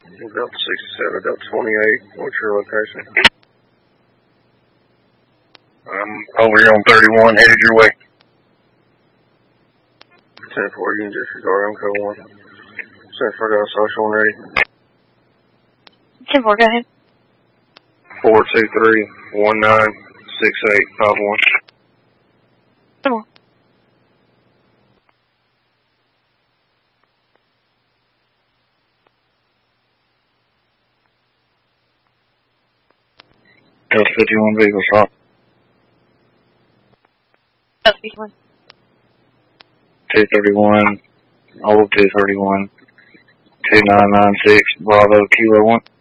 Delta 67, Delta 28. What's your location? I'm over here on 31, headed your way. 10-4, you can disregard. I'm code 1. 10-4, got a social and ready. 10-4, go ahead. 423-196851. Come on. Delta 51 vehicle stop. Delta 51. 231, old 231, 2996, Bravo, Kilo 1.